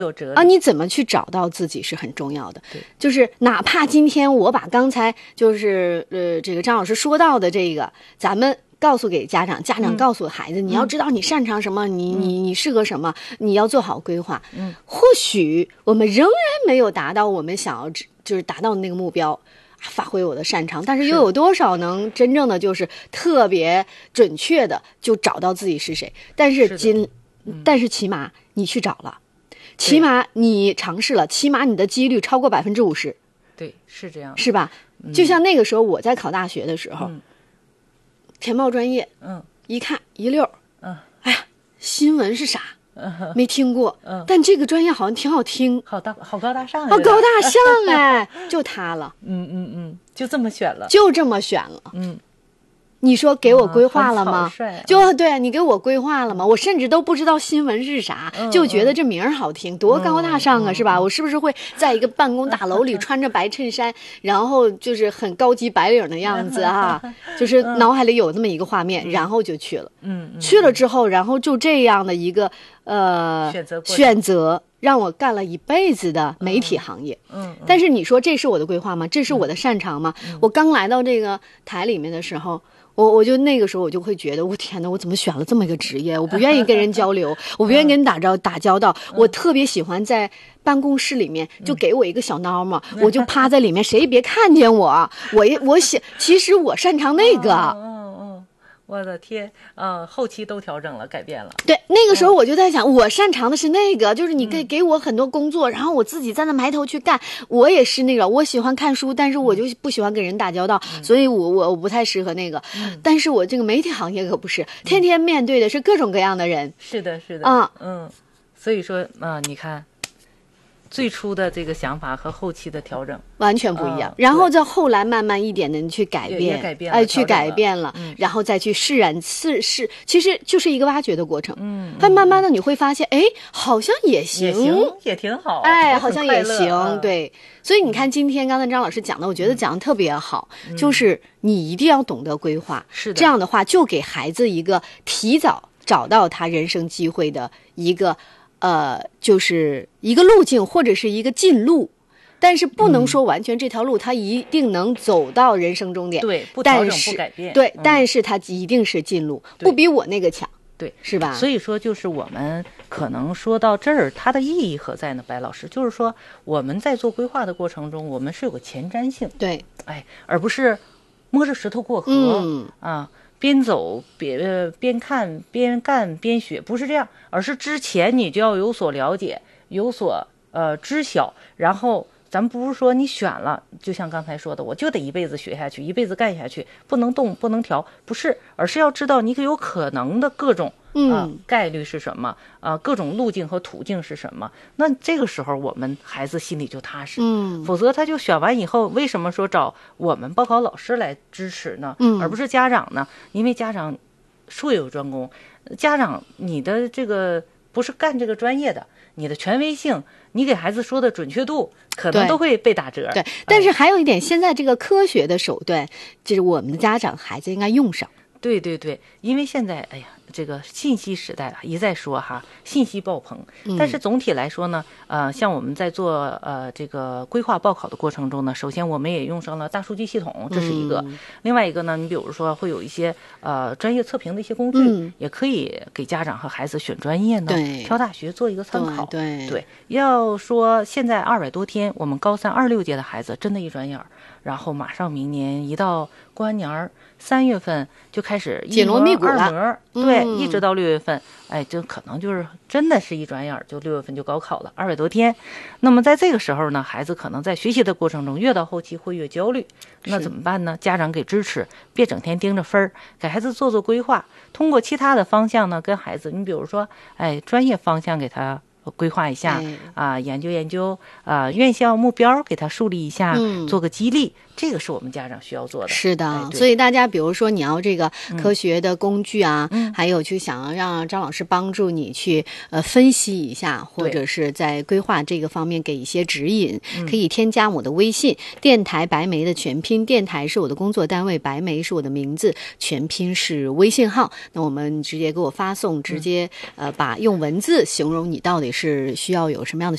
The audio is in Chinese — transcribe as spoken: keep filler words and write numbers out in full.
有哲理啊，你怎么去找到自己是很重要的。就是哪怕今天我把刚才就是呃这个张老师说到的这个，咱们告诉给家长，家长告诉孩子，嗯、你要知道你擅长什么，嗯、你你你适合什么，你要做好规划。嗯，或许我们仍然没有达到我们想要就是达到的那个目标。发挥我的擅长，但是又有多少能真正的就是特别准确的就找到自己是谁？但是今，嗯、但是起码你去找了，起码你尝试了，起码你的几率超过百分之五十。 对，是这样， 是吧？嗯、就像那个时候我在考大学的时候，嗯、填报专业，嗯，一看一溜，嗯，哎呀，新闻是啥？没听过，嗯，但这个专业好像挺好听， 好大，好高大上， 好高大上哎，就他了， 嗯嗯嗯，就这么选了， 就这么选了，嗯，你说给我规划了吗？ 啊啊、 就对你给我规划了吗？我甚至都不知道新闻是啥，嗯、就觉得这名儿好听，嗯、多高大上啊，嗯、是吧？嗯、我是不是会在一个办公大楼里穿着白衬衫，然后就是很高级白领的样子啊？就是脑海里有这么一个画面，嗯、然后就去了，嗯，去了之后，然后就这样的一个呃选择选择。让我干了一辈子的媒体行业，嗯，嗯但是你说这是我的规划吗？这是我的擅长吗？嗯、我刚来到这个台里面的时候，我我就那个时候我就会觉得，我天哪，我怎么选了这么一个职业？我不愿意跟人交流，我不愿意跟人打交打交道，嗯、我特别喜欢在办公室里面就给我一个小孬嘛，嗯、我就趴在里面，谁也别看见我，我我想其实我擅长那个。 嗯我的天，呃，后期都调整了，改变了。 对，那个时候我就在想，嗯、我擅长的是那个，就是你给给我很多工作，嗯、然后我自己在那埋头去干。我也是那个，我喜欢看书，但是我就不喜欢跟人打交道，嗯、所以我我我不太适合那个。嗯、但是我这个媒体行业可不是，天天面对的是各种各样的人。 是的，是的。啊，嗯，所以说啊，你看。最初的这个想法和后期的调整完全不一样，呃、然后再后来慢慢一点的去改变， 改变哎，去改变了，嗯、然后再去释然试试，其实就是一个挖掘的过程。嗯，但慢慢的你会发现，哎，好像也行， 也行，也挺好， 哎，好像也行， 嗯、 对。所以你看，今天刚才张老师讲的，我觉得讲的特别好，嗯、就是你一定要懂得规划， 是的， 这样的话就给孩子一个提早找到他人生机会的一个。呃，就是一个路径或者是一个近路，但是不能说完全这条路它一定能走到人生终点。 对，不调整不改变。 对，嗯、但是它一定是近路，不比我那个强。 对， 是吧？ 所以说，就是我们可能说到这儿，它的意义何在呢？白老师，就是说我们在做规划的过程中，我们是有个前瞻性。 对， 哎，而不是摸着石头过河、 嗯、 啊。边走边呃边看边干边学，不是这样，而是之前你就要有所了解，有所呃知晓，然后咱们不是说你选了，就像刚才说的，我就得一辈子学下去，一辈子干下去，不能动不能调，不是，而是要知道你有可能的各种啊、呃嗯、 概率是什么啊、呃，各种路径和途径是什么，那这个时候我们孩子心里就踏实， 嗯， 否则他就选完以后，为什么说找我们报考老师来支持呢？ 嗯， 而不是家长呢？因为家长术有专攻，家长你的这个不是干这个专业的，你的权威性，你给孩子说的准确度，可能都会被打折。 对，对但是还有一点，嗯、现在这个科学的手段，就是我们的家长孩子应该用上。 对对对，因为现在，哎呀。这个信息时代啊，一再说哈，信息爆棚。但是总体来说呢，呃，像我们在做呃这个规划报考的过程中呢，首先我们也用上了大数据系统，这是一个。嗯、另外一个呢，你比如说会有一些呃专业测评的一些工具， 嗯、 也可以给家长和孩子选专业呢，挑大学做一个参考。 对 对, 对，要说现在二百多天，我们高三二六届的孩子真的一转眼儿，然后马上明年一到过完年儿。三月份就开始紧锣密鼓了， 二模，对，嗯、一直到六月份，哎，就可能就是真的是一转眼就六月份就高考了，二百多天。那么在这个时候呢，孩子可能在学习的过程中，越到后期会越焦虑，那怎么办呢？家长给支持，别整天盯着分儿，给孩子做做规划，通过其他的方向呢，跟孩子，你比如说，哎，专业方向给他。规划一下啊、呃，研究研究啊、呃，院校目标给他树立一下，嗯、做个激励， 这个是我们家长需要做的。 是的， 哎、 所以大家比如说你要这个科学的工具啊， 嗯、 还有去想要让张老师帮助你去呃分析一下，或者是在规划这个方面给一些指引，可以添加我的微信、嗯、电台白梅的全拼，电台是我的工作单位，白梅是我的名字，全拼是微信号。那我们直接给我发送，直接、嗯、呃把用文字形容你到底是需要有什么样的